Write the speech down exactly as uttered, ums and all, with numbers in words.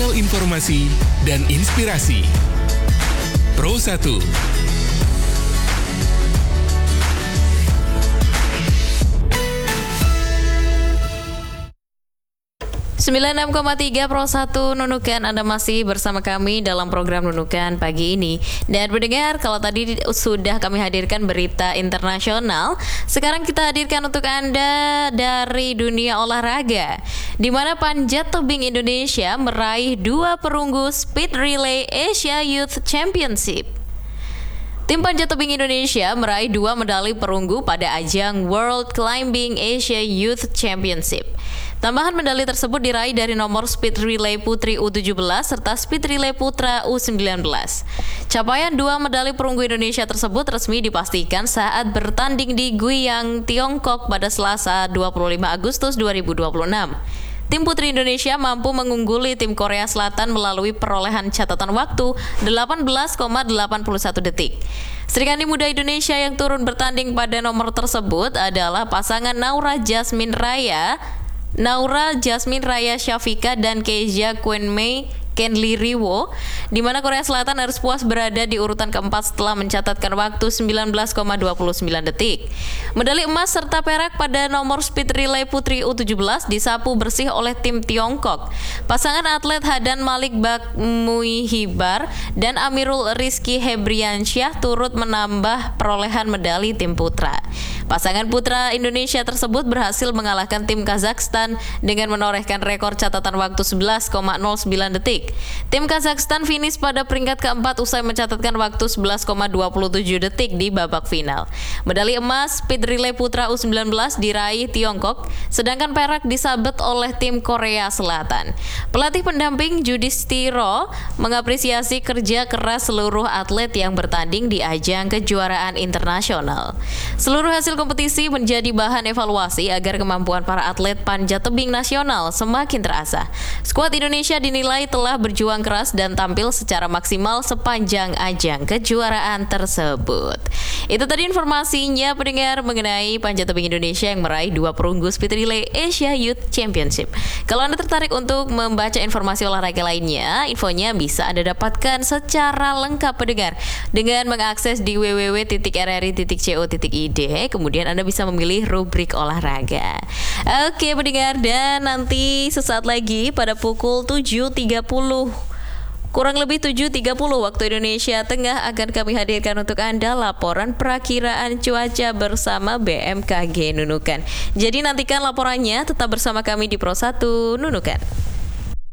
channel informasi dan inspirasi. Pro satu. sembilan puluh enam koma tiga Pro satu Nunukan, Anda masih bersama kami dalam program Nunukan pagi ini. Dan pendengar, kalau tadi sudah kami hadirkan berita internasional, sekarang kita hadirkan untuk Anda dari dunia olahraga, di mana panjat tebing Indonesia meraih dua perunggu Speed Relay Asia Youth Championship. Tim panjat tebing Indonesia meraih dua medali perunggu pada ajang World Climbing Asia Youth Championship. Tambahan medali tersebut diraih dari nomor Speed Relay Putri U tujuh belas serta Speed Relay Putra U sembilan belas. Capaian dua medali perunggu Indonesia tersebut resmi dipastikan saat bertanding di Guiyang, Tiongkok pada Selasa dua puluh lima Agustus dua ribu dua puluh enam. Tim putri Indonesia mampu mengungguli tim Korea Selatan melalui perolehan catatan waktu delapan belas koma delapan satu detik. Serikandi muda Indonesia yang turun bertanding pada nomor tersebut adalah pasangan Naura Jasmine Raya Naura Jasmine Raya Syafika dan Keja Kwenmei Kenli Riwo, di mana Korea Selatan harus puas berada di urutan keempat setelah mencatatkan waktu sembilan belas koma dua sembilan detik. Medali emas serta perak pada nomor Speed Relay Putri U tujuh belas disapu bersih oleh tim Tiongkok. Pasangan atlet Hadan Malik Bakmuihibar dan Amirul Rizky Hebriansyah turut menambah perolehan medali tim putra. Pasangan putra Indonesia tersebut berhasil mengalahkan tim Kazakhstan dengan menorehkan rekor catatan waktu sebelas koma nol sembilan detik. Tim Kazakhstan finish pada peringkat keempat usai mencatatkan waktu sebelas koma dua tujuh detik di babak final. Medali emas Speed Relay Putra U sembilan belas diraih Tiongkok, sedangkan perak disabet oleh tim Korea Selatan. Pelatih pendamping Yudhistiro mengapresiasi kerja keras seluruh atlet yang bertanding di ajang kejuaraan internasional. Seluruh hasil kompetisi menjadi bahan evaluasi agar kemampuan para atlet panjat tebing nasional semakin terasa. Skuad Indonesia dinilai telah berjuang keras dan tampil secara maksimal sepanjang ajang kejuaraan tersebut. Itu tadi informasinya pendengar mengenai panjat tebing Indonesia yang meraih dua perunggu Speed Relay Asia Youth Championship. Kalau Anda tertarik untuk membaca informasi olahraga lainnya, infonya bisa Anda dapatkan secara lengkap pendengar dengan mengakses di w w w titik r r i titik co titik i d. Kemudian Anda bisa memilih rubrik olahraga. Oke pendengar, dan nanti sesaat lagi pada pukul tujuh tiga puluh kurang lebih tujuh tiga puluh waktu Indonesia Tengah akan kami hadirkan untuk Anda laporan perakiraan cuaca bersama B M K G Nunukan. Jadi nantikan laporannya, tetap bersama kami di Pro satu Nunukan.